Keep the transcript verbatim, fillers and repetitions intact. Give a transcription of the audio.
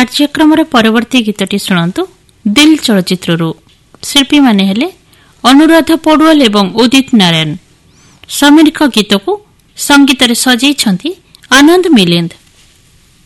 କାର୍ଯ୍ୟକ୍ରମର ପରବର୍ତ୍ତୀ ଗୀତଟି ଶୁଣନ୍ତୁ ଦିଲ୍ ଚଳଚ୍ଚିତ୍ରରୁ। ଶିଳ୍ପୀମାନେ ହେଲେ ଅନୁରାଧ ପଡୁଆଲ ଏବଂ ଉଦିତ ନାରାୟଣ। ସମୀରଙ୍କ ଗୀତକୁ ସଙ୍ଗୀତରେ ସଜେଇଛନ୍ତି ଆନନ୍ଦ ମିଲିନ୍ଦ।